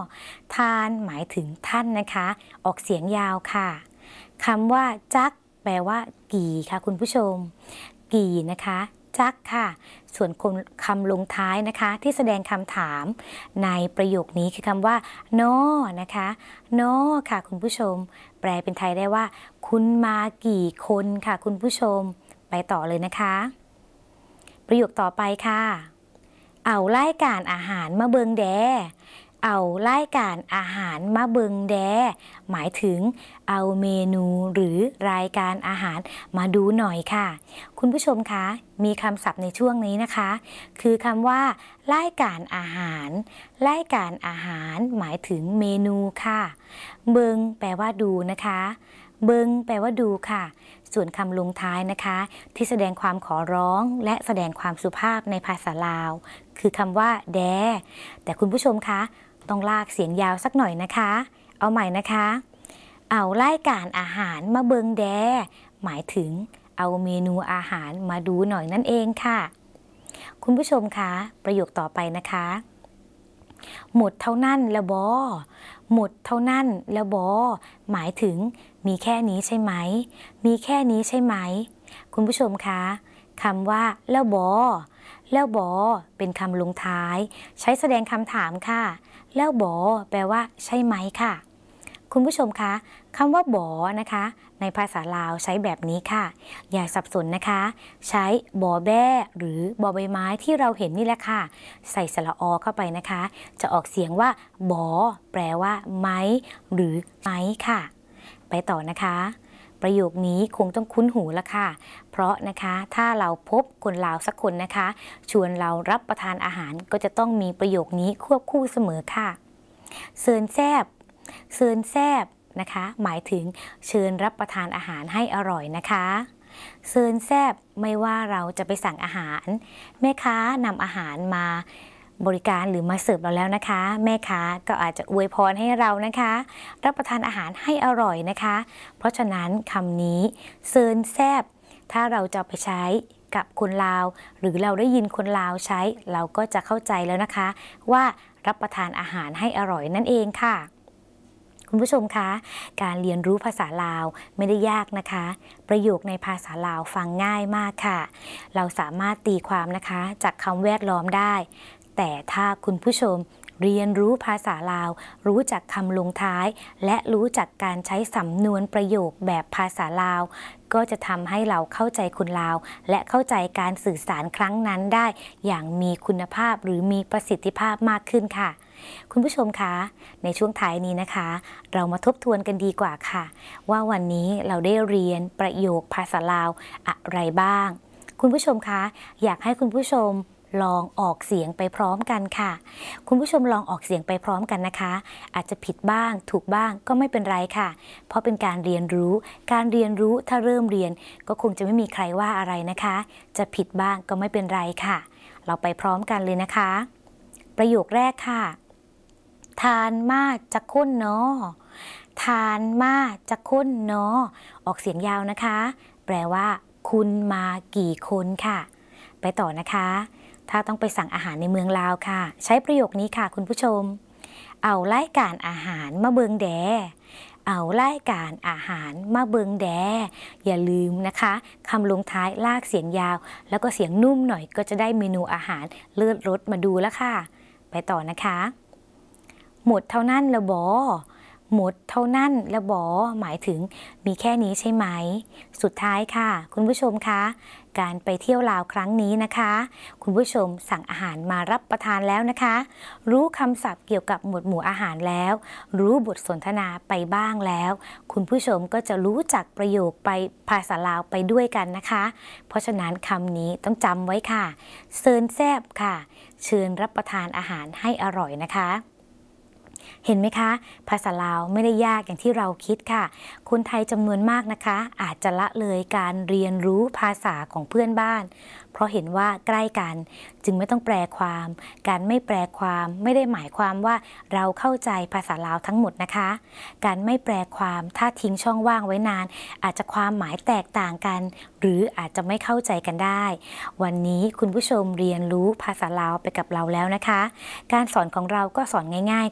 ทานหมายถึงท่านนะคะออกเสียงยาวค่ะคำว่าจักแปลว่ากี่ค่ะคุณผู้ชมกี่นะคะจักค่ะส่วนคำลงท้ายนะคะที่แสดงคำถามในประโยคนี้คือคำว่านอนะคะนอค่ะคุณผู้ชมแปลเป็นไทยได้ว่าคุณมากี่คนค่ะคุณผู้ชมไปต่อเลยนะคะประโยคต่อไปค่ะเอารายการอาหารมาเบิงแดเอารายการอาหารมาเบิงแดหมายถึงเอาเมนูหรือรายการอาหารมาดูหน่อยค่ะคุณผู้ชมคะมีคำศัพท์ในช่วงนี้นะคะคือคำว่ารายการอาหารรายการอาหารหมายถึงเมนูค่ะเบิงแปลว่าดูนะคะเบิงแปลว่าดูค่ะส่วนคำลงท้ายนะคะที่แสดงความขอร้องและแสดงความสุภาพในภาษาลาวคือคำว่าแดแต่คุณผู้ชมคะต้องลากเสียงยาวสักหน่อยนะคะเอาใหม่นะคะเอารายการอาหารมาเบิงแดหมายถึงเอาเมนูอาหารมาดูหน่อยนั่นเองค่ะคุณผู้ชมคะประโยคต่อไปนะคะหมดเท่านั้นแล้วบอหมดเท่านั้นแล้วบอหมายถึงมีแค่นี้ใช่ไหมมีแค่นี้ใช่ไหมคุณผู้ชมคะคำว่าแล้วบอแล้วบอเป็นคำลงท้ายใช้แสดงคำถามค่ะแล้วบอแปลว่าใช่ไหมค่ะคุณผู้ชมคะคำว่าบอนะคะในภาษาลาวใช้แบบนี้ค่ะอย่าสับสนนะคะใช้บอแบ้หรือบอใบไม้ที่เราเห็นนี่แหละค่ะใส่สระอเข้าไปนะคะจะออกเสียงว่าบอแปลว่าไม้หรือไม้ค่ะไปต่อนะคะประโยคนี้คงต้องคุ้นหูแล้วค่ะเพราะนะคะถ้าเราพบคนลาวสักคนนะคะชวนเรารับประทานอาหารก็จะต้องมีประโยคนี้ควบคู่เสมอค่ะเซินแซบเซินแซบนะคะหมายถึงเชิญรับประทานอาหารให้อร่อยนะคะเซินแซบไม่ว่าเราจะไปสั่งอาหารแม่ค้านำอาหารมาบริการหรือมาเสิร์ฟเราแล้วนะคะแม่ค้าก็อาจจะอวยพรให้เรานะคะรับประทานอาหารให้อร่อยนะคะเพราะฉะนั้นคำนี้เซินแซบถ้าเราจะไปใช้กับคนลาวหรือเราได้ยินคนลาวใช้เราก็จะเข้าใจแล้วนะคะว่ารับประทานอาหารให้อร่อยนั่นเองค่ะคุณผู้ชมคะการเรียนรู้ภาษาลาวไม่ได้ยากนะคะประโยคในภาษาลาวฟังง่ายมากค่ะเราสามารถตีความนะคะจากคำแวดล้อมได้แต่ถ้าคุณผู้ชมเรียนรู้ภาษาลาวรู้จักคำลงท้ายและรู้จักการใช้สำนวนประโยคแบบภาษาลาวก็จะทำให้เราเข้าใจคนลาวและเข้าใจการสื่อสารครั้งนั้นได้อย่างมีคุณภาพหรือมีประสิทธิภาพมากขึ้นค่ะคุณผู้ชมคะในช่วงท้ายนี้นะคะเรามาทบทวนกันดีกว่าค่ะว่าวันนี้เราได้เรียนประโยคภาษาลาวอะไรบ้างคุณผู้ชมคะอยากให้คุณผู้ชมลองออกเสียงไปพร้อมกันค่ะคุณผู้ชมลองออกเสียงไปพร้อมกันนะคะอาจจะผิดบ้างถูกบ้างก็ไม่เป็นไรค่ะเพราะเป็นการเรียนรู้ถ้าเริ่มเรียนก็คงจะไม่มีใครว่าอะไรนะคะจะผิดบ้างก็ไม่เป็นไรค่ะเราไปพร้อมกันเลยนะคะประโยคแรกค่ะทานมาจะค้นเนาะทานมาจะค้นเนาะออกเสียงยาวนะคะแปลว่าคุณมากี่คนค่ะไปต่อนะคะถ้าต้องไปสั่งอาหารในเมืองลาวค่ะใช้ประโยคนี้ค่ะคุณผู้ชมเอารายการอาหารมาเบิงแดเอารายการอาหารมาเบิงแดอย่าลืมนะคะคำลงท้ายลากเสียงยาวแล้วก็เสียงนุ่มหน่อยก็จะได้เมนูอาหารเลิศรสมาดูแล้วค่ะไปต่อนะคะหมดเท่านั้นละบอหมดเท่านั้นละบอหมายถึงมีแค่นี้ใช่ไหมสุดท้ายค่ะคุณผู้ชมคะการไปเที่ยวลาวครั้งนี้นะคะคุณผู้ชมสั่งอาหารมารับประทานแล้วนะคะรู้คำศัพท์เกี่ยวกับหมวดหมู่อาหารแล้วรู้บทสนทนาไปบ้างแล้วคุณผู้ชมก็จะรู้จักประโยคไปภาษาลาวไปด้วยกันนะคะเพราะฉะนั้นคำนี้ต้องจำไว้ค่ะเซินแซบค่ะเชิญรับประทานอาหารให้อร่อยนะคะเห็นไหมคะภาษาลาวไม่ได้ยากอย่างที่เราคิดค่ะคนไทยจำนวนมากนะคะอาจจะละเลยการเรียนรู้ภาษาของเพื่อนบ้านเพราะเห็นว่าใกล้กันจึงไม่ต้องแปลความการไม่แปลความไม่ได้หมายความว่าเราเข้าใจภาษาลาวทั้งหมดนะคะการไม่แปลความถ้าทิ้งช่องว่างไว้นานอาจจะความหมายแตกต่างกันหรืออาจจะไม่เข้าใจกันได้วันนี้คุณผู้ชมเรียนรู้ภาษาลาวไปกับเราแล้วนะคะการสอนของเราก็สอนง่ายๆ